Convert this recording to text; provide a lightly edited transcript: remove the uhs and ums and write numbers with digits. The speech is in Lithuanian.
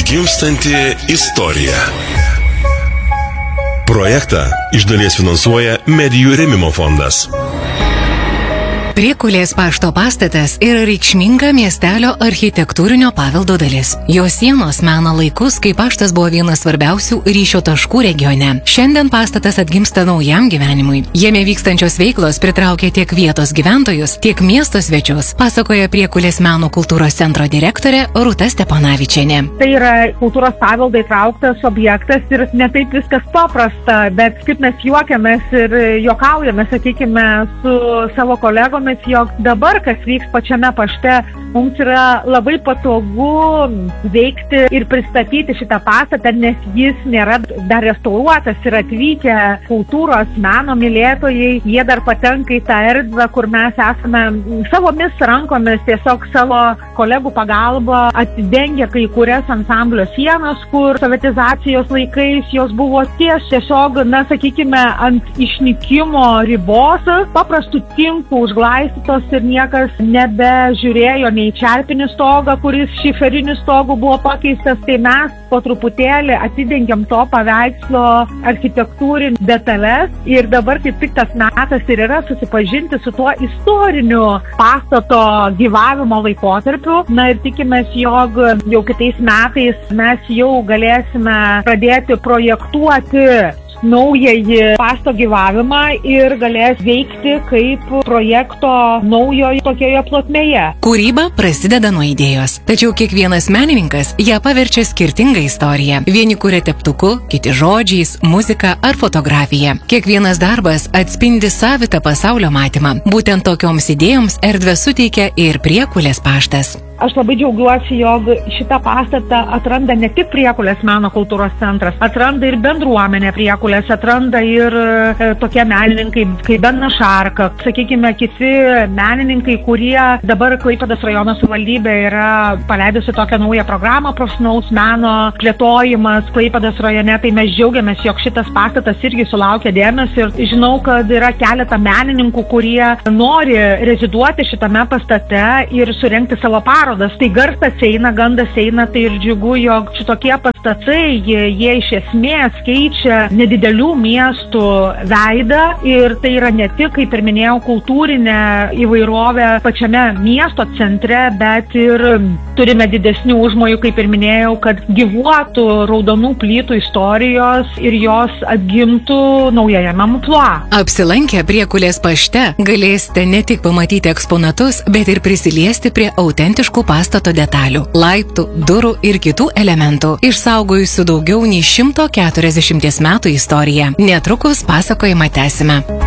Atgimstanti istorija. Projektą iš dalies finansuoja Medijų rėmimo fondas. Priekulės pašto pastatas yra reikšminga miestelio architektūrinio paveldo dalis. Jo sienos mena laikus, kai paštas buvo vienas svarbiausių ryšio taškų regione. Šiandien pastatas atgimsta naujam gyvenimui. Jame vykstančios veiklos pritraukia tiek vietos gyventojus, tiek miesto svečius, pasakoja Priekulės meno kultūros centro direktorė Rūta Steponavičienė. Tai yra kultūros paveldą įtrauktas objektas ir ne taip viskas paprasta, bet kaip mes juokiamės ir juokaujame, sakykime, su savo kolegomis, jog dabar, kas vyks pačiame pašte, mums yra labai patogu veikti ir pristatyti šitą pastatą, nes jis nėra dar restauruotas ir atvykę kultūros meno mylėtojai, jie dar patenka į tą erdvę, kur mes esame savomis rankomis, tiesiog savo kolegų pagalba atidengę kai kurias ansamblio sienas, kur sovietizacijos laikais jos buvo tiesiog, sakykime, ant išnykimo ribos, paprastų tinkų užglaistytos ir niekas nebežiūrėjo nei čerpinį stogą, kuris šiferiniu stogu buvo pakeistas, tai mes po truputėlį atidengiam to paveikslo architektūrinį detalės ir dabar kaip tik tas metas ir yra susipažinti su tuo istoriniu pastato gyvavimo laikotarpiu. Na ir tikimės, jog jau kitais metais mes jau galėsime pradėti projektuoti naująjį pasto gyvavimą ir galės veikti kaip projekto naujoje tokioje plotmėje. Kūryba prasideda nuo idėjos, tačiau kiekvienas menininkas ją paverčia skirtingą istoriją. Vieni kuria teptuku, kiti žodžiais, muzika ar fotografija. Kiekvienas darbas atspindi savitą pasaulio matymą. Būtent tokioms idėjoms erdvę suteikia ir Priekulės paštas. Aš labai džiaugiuosi, jog šitą pastatą atranda ne tik Priekulės meno kultūros centras, atranda ir bendruomenė Priekulės, atranda ir tokie menininkai kaip Benas Šarka, sakykime, kiti menininkai, kurie dabar Klaipėdos rajono savivaldybė yra paleidusi tokią naują programą profesionalaus meno plėtojimas Klaipėdos rajone, tai mes džiaugiamės, jog šitas pastatas irgi sulaukia dėmesio ir žinau, kad yra keletą menininkų, kurie nori reziduoti šitame pastate ir surengti savo parodą. Tai garsas eina, gandas eina, tai ir džiugu, jog šitokie pastatai, jie iš esmės keičia nedidelių miestų veidą ir tai yra ne tik, kaip ir minėjau, kultūrinė įvairovė pačiame miesto centre, bet ir turime didesnių užmojų, kaip ir minėjau, kad gyvuotų raudonų plytų istorijos ir jos atgimtų naujajame amplua. Apsilankę Priekulės pašte galėsite ne tik pamatyti eksponatus, bet ir prisiliesti prie autentiškų pastato detalių, laiptų, durų ir kitų elementų, išsaugojusių daugiau nei 140 metų istoriją. Netrukus pasakojimą tęsime.